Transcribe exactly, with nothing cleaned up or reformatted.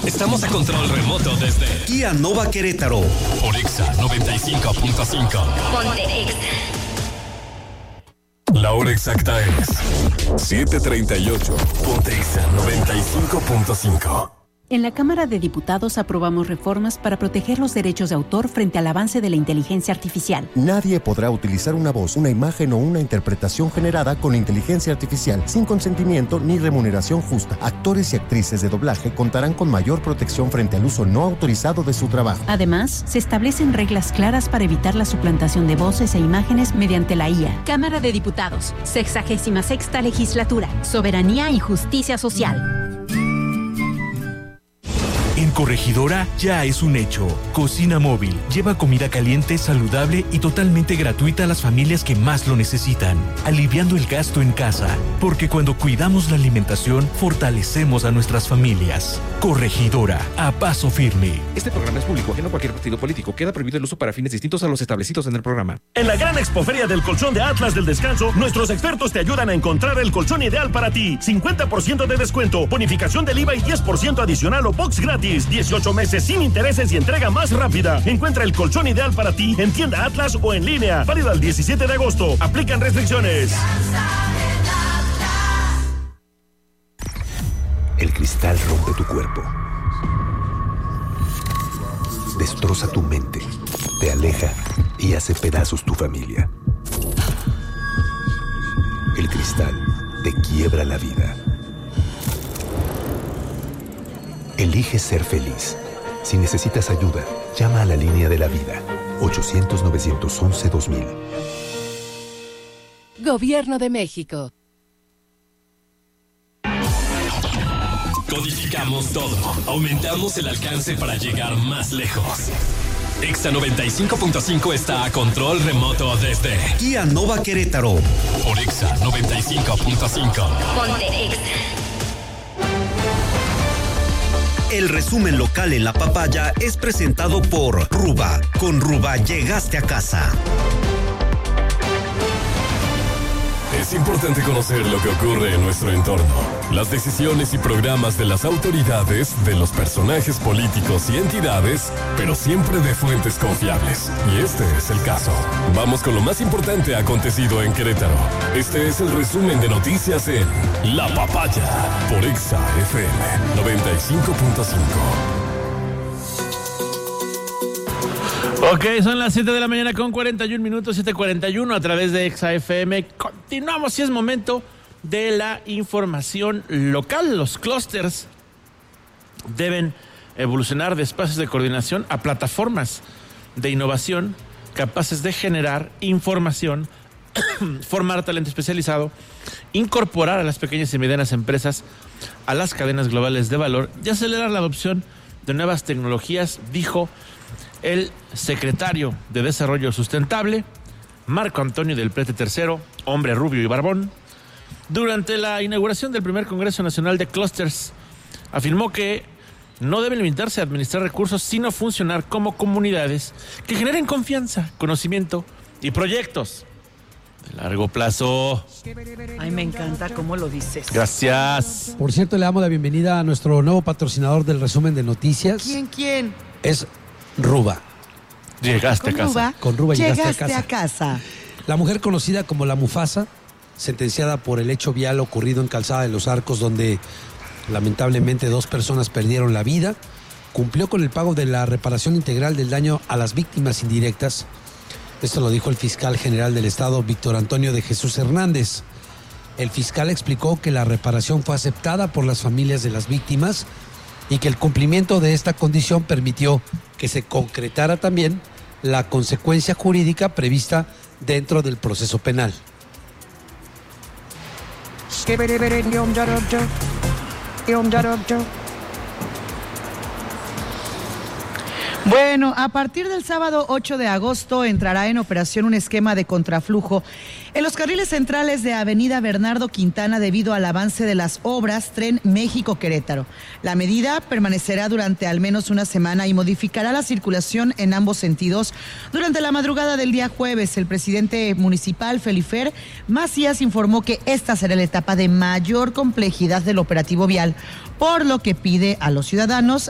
Estamos a control remoto desde Kia Nova Querétaro. Por Exa noventa y cinco punto cinco. Ponte Exa. La hora exacta es siete treinta y ocho. Ponte Exa noventa y cinco punto cinco. En la Cámara de Diputados aprobamos reformas para proteger los derechos de autor frente al avance de la inteligencia artificial. Nadie podrá utilizar una voz, una imagen o una interpretación generada con inteligencia artificial sin consentimiento ni remuneración justa. Actores y actrices de doblaje contarán con mayor protección frente al uso no autorizado de su trabajo. Además, se establecen reglas claras para evitar la suplantación de voces e imágenes mediante la I A. Cámara de Diputados, sexagésima sexta legislatura, soberanía y justicia social. En Corregidora ya es un hecho. Cocina Móvil lleva comida caliente, saludable y totalmente gratuita a las familias que más lo necesitan, aliviando el gasto en casa, porque cuando cuidamos la alimentación, fortalecemos a nuestras familias. Corregidora, a paso firme. Este programa es público, ajeno a cualquier partido político. Queda prohibido el uso para fines distintos a los establecidos en el programa. En la gran expoferia del colchón de Atlas del Descanso, nuestros expertos te ayudan a encontrar el colchón ideal para ti. cincuenta por ciento de descuento, bonificación del I V A y diez por ciento adicional o box gratis. dieciocho meses sin intereses y entrega más rápida. Encuentra el colchón ideal para ti en tienda Atlas o en línea. Válido al diecisiete de agosto. Aplican restricciones. El cristal rompe tu cuerpo. Destroza tu mente. Te aleja y hace pedazos tu familia. El cristal te quiebra la vida. Elige ser feliz. Si necesitas ayuda, llama a la línea de la vida. ochocientos, novecientos once, dos mil. Gobierno de México. Codificamos todo. Aumentamos el alcance para llegar más lejos. Exa noventa y cinco punto cinco está a control remoto desde Kia Nova Querétaro. Por Exa noventa y cinco punto cinco. Ponte Exa. El resumen local en La Papaya es presentado por Ruba. Con Ruba llegaste a casa. Es importante conocer lo que ocurre en nuestro entorno, las decisiones y programas de las autoridades, de los personajes políticos y entidades, pero siempre de fuentes confiables. Y este es el caso. Vamos con lo más importante acontecido en Querétaro. Este es el resumen de noticias en La Papaya, por Exa F M noventa y cinco punto cinco. Ok, son las siete de la mañana con cuarenta y un minutos, siete cuarenta y uno a través de Exa F M. Continuamos y es momento de la información local. Los clústeres deben evolucionar de espacios de coordinación a plataformas de innovación capaces de generar información, formar talento especializado, incorporar a las pequeñas y medianas empresas a las cadenas globales de valor y acelerar la adopción de nuevas tecnologías, dijo el secretario de Desarrollo Sustentable, Marco Antonio del Prete tercero, hombre rubio y barbón, durante la inauguración del primer Congreso Nacional de Clusters. Afirmó que no deben limitarse a administrar recursos, sino funcionar como comunidades que generen confianza, conocimiento y proyectos de largo plazo. Ay, me encanta cómo lo dices. Gracias. Por cierto, le damos la bienvenida a nuestro nuevo patrocinador del resumen de noticias. ¿Quién, quién? Es Ruba. Llegaste a casa. Ruba, Con Ruba llegaste, llegaste a, casa. a casa. La mujer conocida como la Mufasa, sentenciada por el hecho vial ocurrido en Calzada de los Arcos, donde lamentablemente dos personas perdieron la vida, cumplió con el pago de la reparación integral del daño a las víctimas indirectas. Esto lo dijo el fiscal general del Estado, Víctor Antonio de Jesús Hernández. El fiscal explicó que la reparación fue aceptada por las familias de las víctimas y que el cumplimiento de esta condición permitió que se concretara también la consecuencia jurídica prevista dentro del proceso penal. Bueno, a partir del sábado ocho de agosto entrará en operación un esquema de contraflujo en los carriles centrales de Avenida Bernardo Quintana debido al avance de las obras Tren México-Querétaro. La medida permanecerá durante al menos una semana y modificará la circulación en ambos sentidos. Durante la madrugada del día jueves, el presidente municipal, Felifer Macías, informó que esta será la etapa de mayor complejidad del operativo vial, por lo que pide a los ciudadanos